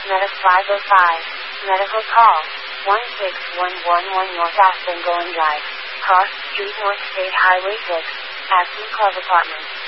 Meta 505. Medical call. 16111 North Aspen Golden Drive. Cross Street North State Highway 6. Aspen Club Apartments.